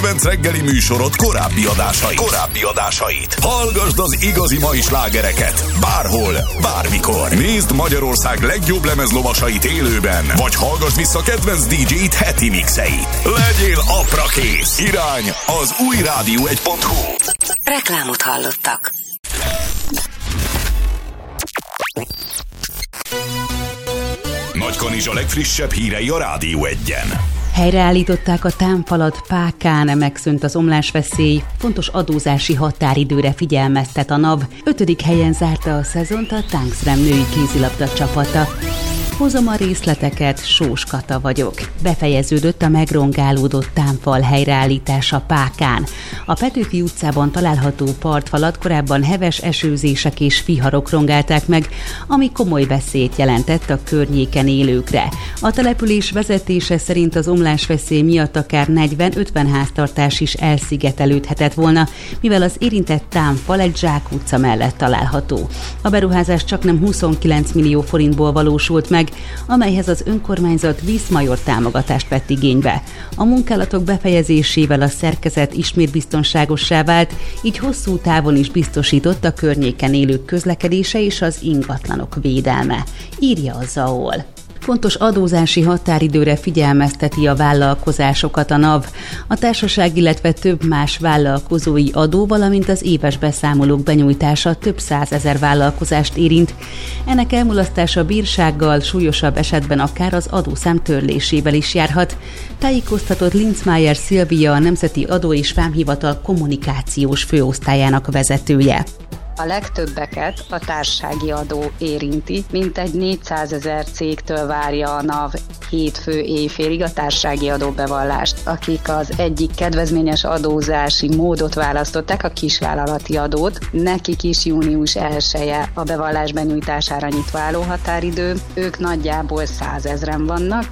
Reggeli műsorod korábbi adásait. Hallgasd az igazi mai slágereket bárhol, bármikor. Nézd Magyarország legjobb lemezlovasait élőben, vagy hallgass vissza kedvenc DJ-t heti mixeit. Legyél aprakész. Irány az újradio1.hu. Reklámot hallottak. Nagykanizsa legfrissebb hírei a Rádió 1-en. Helyreállították a támfalat Pákán, megszűnt az omlásveszély, fontos adózási határidőre figyelmeztet a NAV. 5. helyen zárta a szezont a Tánxrem női kézilabda csapata. Hozom a részleteket, Sós Kata vagyok. Befejeződött a megrongálódott támfal helyreállítása Pákán. A Petőfi utcában található partfalat korábban heves esőzések és viharok rongálták meg, ami komoly veszélyt jelentett a környéken élőkre. A település vezetése szerint az omlásveszély miatt akár 40-50 háztartás is elszigetelődhetett volna, mivel az érintett támfal egy zsákutca mellett található. A beruházás csaknem 29 millió forintból valósult meg, amelyhez az önkormányzat vízmajor támogatást vett igénybe. A munkálatok befejezésével a szerkezet ismét biztonságossá vált, így hosszú távon is biztosított a környéken élők közlekedése és az ingatlanok védelme, írja a ZAOL. Fontos adózási határidőre figyelmezteti a vállalkozásokat a NAV. A társaság, illetve több más vállalkozói adó, valamint az éves beszámolók benyújtása több 100 000 vállalkozást érint. Ennek elmulasztása bírsággal, súlyosabb esetben akár az adószám törlésével is járhat. Tájékoztatott Linzmeier Szilvia, a Nemzeti Adó és Vámhivatal kommunikációs főosztályának vezetője. A legtöbbeket a társasági adó érinti, mintegy 400 000 cégtől várja a NAV hétfő éjfélig a társasági adóbevallást, akik az egyik kedvezményes adózási módot választották, a kisvállalati adót. Nekik is június 1-e a bevallás benyújtására nyitva álló határidő, ők nagyjából 100 000-en vannak.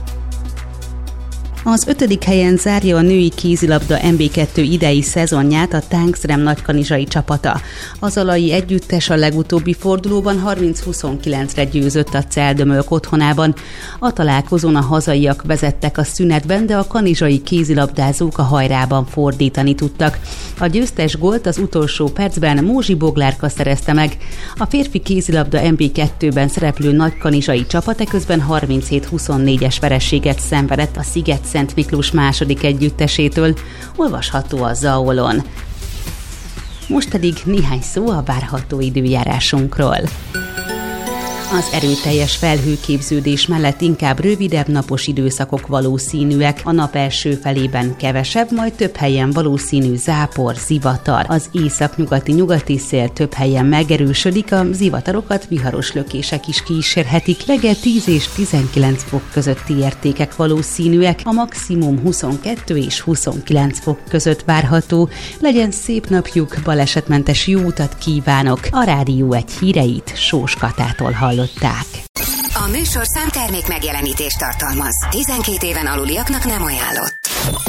Az 5. helyen zárja a női kézilabda MB2 idei szezonját a Tánxrem nagykanizsai csapata. Az alai együttes a legutóbbi fordulóban 30-29-re győzött a Celdömölk otthonában. A találkozón a hazaiak vezettek a szünetben, de a kanizsai kézilabdázók a hajrában fordítani tudtak. A győztes gólt az utolsó percben Mózsi Boglárka szerezte meg. A férfi kézilabda MB2-ben szereplő nagykanizsai csapat eközben 37-24-es vereséget szenvedett a Sziget-Szent Miklós második együttesétől, olvasható a ZAOL-on. Most pedig néhány szó a várható időjárásunkról. Az erőteljes felhőképződés mellett inkább rövidebb napos időszakok valószínűek. A nap első felében kevesebb, majd több helyen valószínű zápor, zivatar. Az északnyugati szél több helyen megerősödik, a zivatarokat viharos lökések is kísérhetik. Reggel 10 és 19 fok közötti értékek valószínűek, a maximum 22 és 29 fok között várható. Legyen szép napjuk, balesetmentes jó utat kívánok! A Rádió 1 híreit Sós Katától hallották. A műsorszám termék megjelenítést tartalmaz. 12 éven aluliaknak nem ajánlott.